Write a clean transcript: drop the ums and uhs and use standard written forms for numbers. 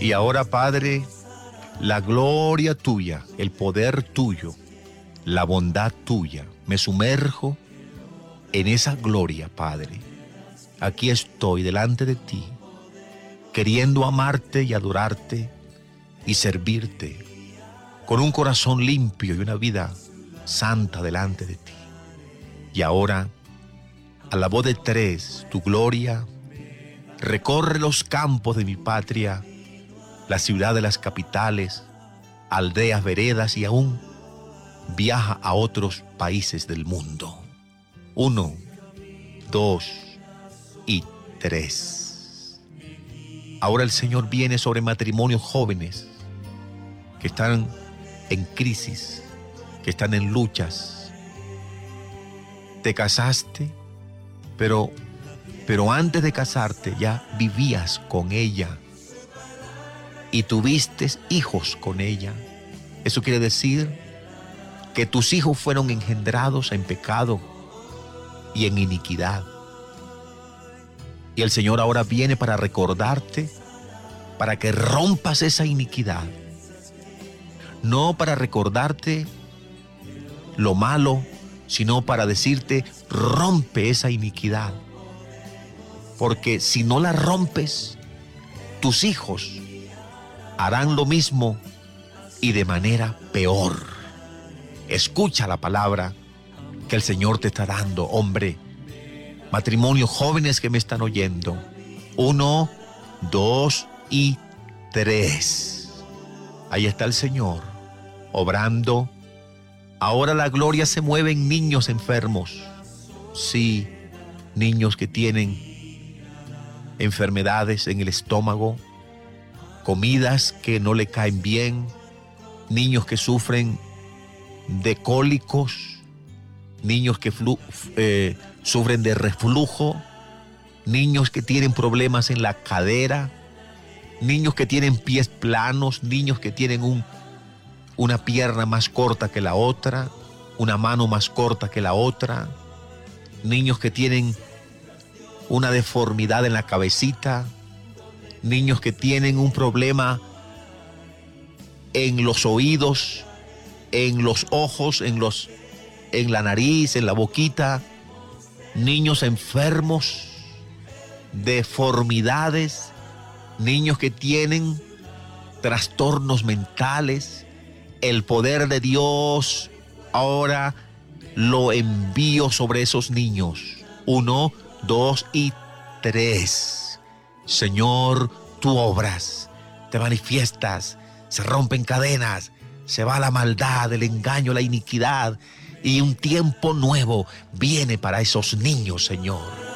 Y ahora, Padre, la gloria tuya, el poder tuyo, la bondad tuya, me sumerjo en esa gloria, Padre. Aquí estoy delante de ti, queriendo amarte y adorarte y servirte con un corazón limpio y una vida santa delante de ti. Y ahora, a la voz de tres, tu gloria recorre los campos de mi patria, la ciudad de las capitales, aldeas, veredas y aún viaja a otros países del mundo. 1, 2 y 3. Ahora el Señor viene sobre matrimonios jóvenes que están en crisis, que están en luchas. Te casaste, pero antes de casarte ya vivías con ella y tuviste hijos con ella. Eso quiere decir que tus hijos fueron engendrados en pecado y en iniquidad. Y el Señor ahora viene para recordarte, para que rompas esa iniquidad. No para recordarte lo malo, sino para decirte, rompe esa iniquidad. Porque si no la rompes, tus hijos harán lo mismo y de manera peor. Escucha la palabra que el Señor te está dando, hombre. Matrimonios jóvenes que me están oyendo. 1, 2 y 3. Ahí está el Señor, obrando. Ahora la gloria se mueve en niños enfermos. Sí, niños que tienen enfermedades en el estómago, comidas que no le caen bien, niños que sufren de cólicos, niños que sufren de reflujo, niños que tienen problemas en la cadera, niños que tienen pies planos, niños que tienen una pierna más corta que la otra, una mano más corta que la otra, niños que tienen una deformidad en la cabecita, niños que tienen un problema en los oídos, en los ojos, en la nariz, en la boquita, niños enfermos, deformidades, niños que tienen trastornos mentales. El poder de Dios ahora lo envío sobre esos niños. 1, 2 y 3. Señor, tú obras, te manifiestas, se rompen cadenas, se va la maldad, el engaño, la iniquidad, y un tiempo nuevo viene para esos niños, Señor.